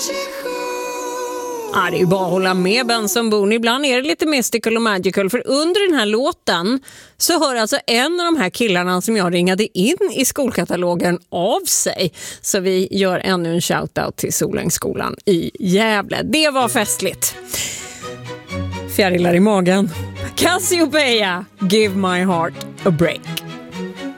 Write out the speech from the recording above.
Ja, det är ju bara att hålla med Benson Boone. Ibland är det lite mystical och magical. För under den här låten så hör alltså en av de här killarna som jag ringade in i skolkatalogen av sig. Så vi gör ännu en shoutout till Solängsskolan i Gävle. Det var festligt. Fjärilar i magen. Cassiopeia, Give My Heart a Break.